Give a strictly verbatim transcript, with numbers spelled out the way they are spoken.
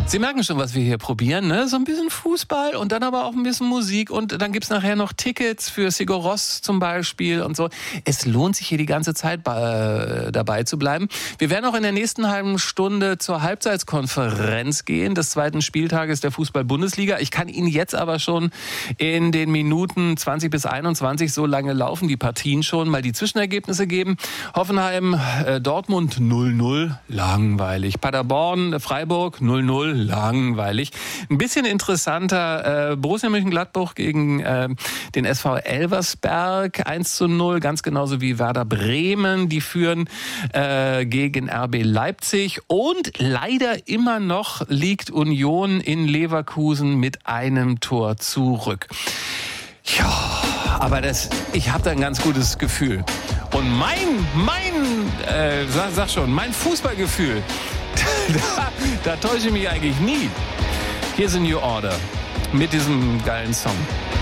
Sie merken schon, was wir hier probieren, ne? So ein bisschen Fußball und dann aber auch ein bisschen Musik und dann gibt's nachher noch Tickets für Sigur Rós zum Beispiel und so. Es lohnt sich hier die ganze Zeit äh, dabei zu bleiben. Wir werden auch in der nächsten halben Stunde zur Halbzeitskonferenz gehen des zweiten Spieltages der Fußball-Bundesliga. Ich kann Ihnen jetzt aber schon in den Minuten zwanzig bis einundzwanzig, so lange laufen die Partien schon, mal die Zwischenergebnisse geben. Hoffenheim, äh, Dortmund null null, langweilig. Paderborn, Freiburg null null, langweilig. Ein bisschen interessanter, äh, Borussia Mönchengladbach gegen äh, den S V Elversberg, eins zu null, ganz genauso wie Werder Bremen. Die führen äh, gegen R B Leipzig und leider immer noch liegt Union in Leverkusen mit einem Tor zurück. Ja, aber das, ich habe da ein ganz gutes Gefühl. Und mein, mein, äh, sag, sag schon, mein Fußballgefühl, da, da täusche ich mich eigentlich nie. Hier ist New Order mit diesem geilen Song.